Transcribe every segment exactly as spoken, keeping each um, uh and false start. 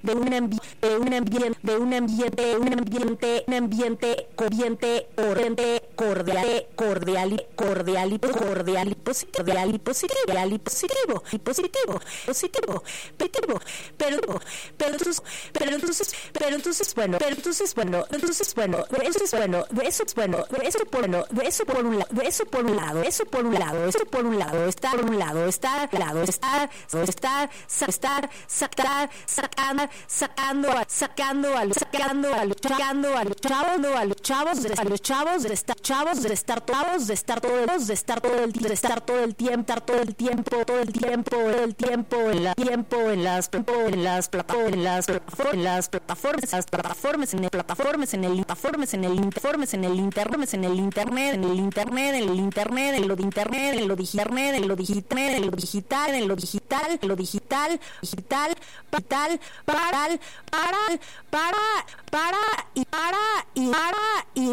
de un ambiente, de un ambiente, de un ambiente, un ambiente, un ambiente corriente, corriente, cordial, cordial, cordial y cordial y positivo, cordial y positivo, cordial y positivo, y positivo, positivo, positivo, pero, pero entonces, pero entonces, pero entonces, bueno, pero entonces, bueno, entonces, bueno, eso es bueno, eso es bueno, eso por bueno, eso por un lado, eso por un lado, eso por un lado, eso por un lado, está por un lado, está lado, está, está, estar, sacar, sacando, sacando, sacando a los, sacando a los, sacando a los chavos, a los chavos, a los chavos, de estar chavos, de estar chavos, de estar todos, de estar todo el, de estar todo el tiempo, estar todo el tiempo, todo el tiempo, todo el tiempo, en la tiempo, en las, en las plataformas, en las plataformas, en las plataformas, las plataformas, en el plataformas, en el plataformas, en el informes, en el internet, en el internet, en el internet, en el internet, en lo de internet, en lo digital, en lo digital, en lo digital, en lo digital, en lo digital, digital, digital, para, para, para, para, y para, y para, y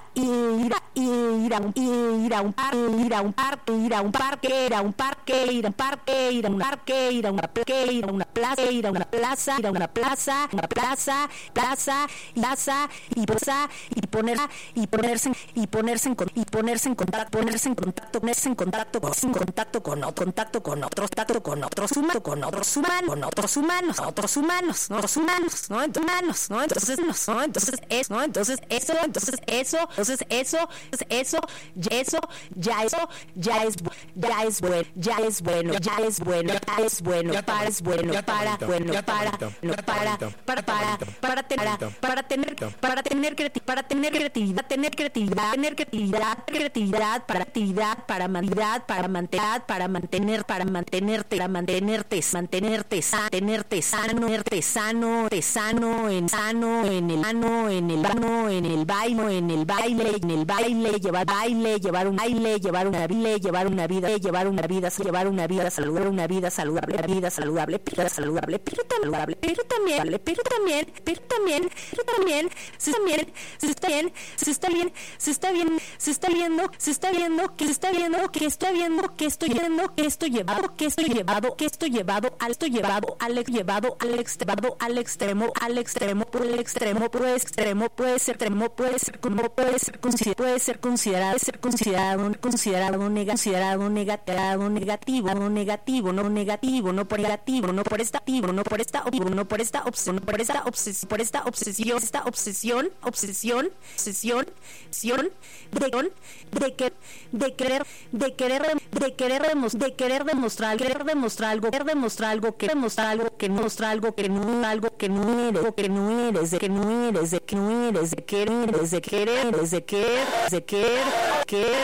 ir a, ir a un, ir a un parque, ir a un parque, ir a un parque, ir a un parque, ir a un parque, ir a un parque, ir a una plaza, ir a una plaza, ir a una plaza, ir a una plaza, una plaza, plaza, plaza, y plaza, y poner, y ponerse, y ponerse en y ponerse en contacto, ponerse en contacto, ponerse en contacto, en contacto con otro, contacto con otros, contacto con otros humanos, con otros humanos, con otros humanos, otros humanos, no otros humanos, no humanos, no entonces no, entonces es, no entonces eso, entonces eso, entonces eso, eso, eso, ya eso, ya es, ya es bueno, ya es bueno, ya es bueno, ya es bueno, para es bueno, para bueno, para, no para, para, para, para tener, para tener, para tener creatividad, para tener creatividad, tener creatividad, tener creatividad, creatividad, para actividad, para manidad, para mantener, para mantener, para mantenerte, para mantenerte, mantenerte, mantenerte sano, mantenerte sano, te sano, en sano, en el ano, en el ano, en el baile, en el baile, en el baile, llevar baile, llevar un baile, llevar una vida, llevar una vida, llevar una vida, llevar una vida saludable, una vida saludable, una vida saludable, pero saludable, pero saludable, pero también, pero también, pero también, pero también, se está bien, se está bien, se está bien, se está bien, se está viendo, se está viendo, que se está viendo, que está viendo, que estoy viendo, que estoy llevado, que estoy llevado, que estoy llevado, al estoy llevado, al llevado, al extremo, al extremo, al extremo, por el extremo, por el extremo, puede ser extremo, puede ser como puede ser considerado, puede ser considerado, ser considerado, considerado, considerado negativo, negativo, no negativo, no negativo, no por negativo, no por esta activo, no por esta obsesión, no por esta obsesión, no por esta obsesión, por esta obsesión, esta obsesión, obsesión, obsesión, obsesión, de, de que, de querer, de querer, de querer, de querer demostrar, querer demostrar algo, querer demostrar algo, que demostrar algo, que no mostrar algo, que no, algo que no eres, que no eres, de que no eres, de que no eres, de que eres, de querer, de querer, de querer, querer,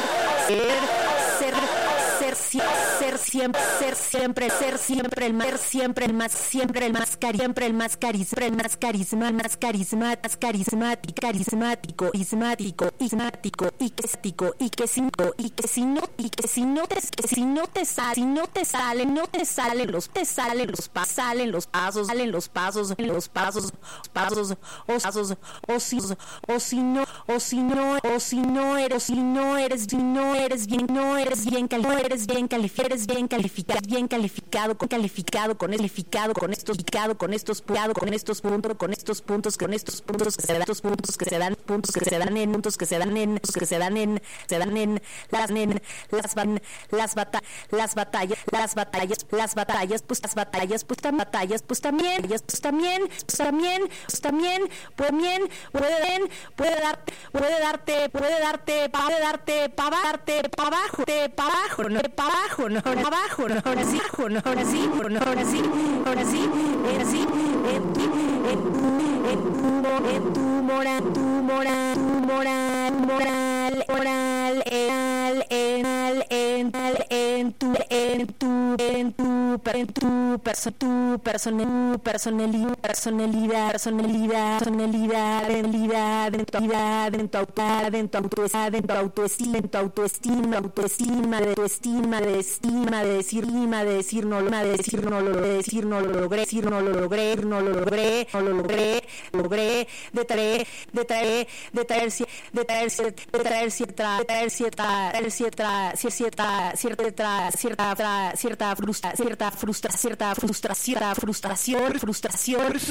ser, ser, ser, ser siempre, ser siempre, ser siempre el más, ser siempre el más, siempre el más cari, siempre el más carisma, el más carisma, más carisma, más carismático, carismático, ismático, ismático, y que estático, y que cinco, y que si no, y que si no te, que si no te sale, si no te sale, no te salen los, te salen los pasos, salen los pasos, salen los pasos, los pasos, pasos, o pasos, o si, o si no, o si no, o si no eres, si no eres, si no eres bien, no eres bien calificado, eres bien calificado, eres bien calificado, bien calificado, con calificado, con calificado, con estos, calificado, con estos, con estos puntos, con estos puntos, con estos puntos que se dan, estos puntos que se dan, puntos que se dan en, puntos que se dan en, que se dan en, se dan en, las en, las van, las batallas, las batallas, las batallas, las batallas, pues las batallas, pues también, batallas, pues también, pues también, pues también, pues también, pues también, puede, puede darte, puede darte, puede darte, puede darte, para darte, para abajo, para abajo, no, para abajo, no, para abajo, no, ahora sí, no, ahora sí, no, ahora sí, ahora sí, ahora sí, en tu, en tu, en tu, en tu moral, tu moral, tu moral, moral, moral, en, en, en, en tu, en tu, en tu, en tu, perso, tu personal, personalidad, personalidad, personalidad, personalidad, personalidad, en tu vida, en tu autoridad, en tu autoestima, en tu autoestima, en tu autoestima, autoestima, de tu estima, de estima, de decir, de decir no, de decir no lo, de decir no lo logré, decir no lo logré, no lo logré, no lo logré, logré, de traer, de traer, de traer, de traer, de traer cierta, de traer cierta, de cierta, cierta, cierta, cierta, cierta frustra, cierta frustra, cierta frustración, frustración, frustración,